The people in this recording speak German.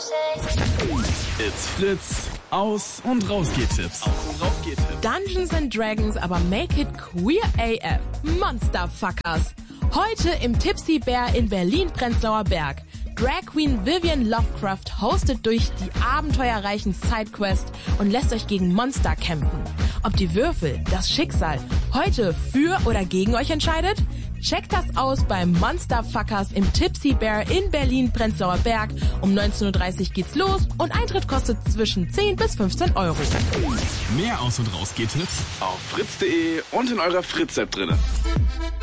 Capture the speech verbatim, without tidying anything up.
It's Fritz. Aus- und Rausgeht-Tipps. Aus- und Rausgeht-Tipps. Dungeons and Dragons, aber make it queer A F. Monsterfuckers. Heute im Tipsy Bear in Berlin-Prenzlauer Berg. Drag Queen Vivian Lovecraft hostet durch die abenteuerreichen Sidequests und lässt euch gegen Monster kämpfen. Ob die Würfel, das Schicksal, heute für oder gegen euch entscheidet? Checkt das aus beim Monsterfuckers im Tipsy Bear in Berlin-Prenzlauer Berg. Um neunzehn Uhr dreißig geht's los und Eintritt kostet zwischen zehn bis fünfzehn Euro. Mehr Aus- und Rausgeht-Tipps auf fritz punkt de und in eurer Fritz-App drinne.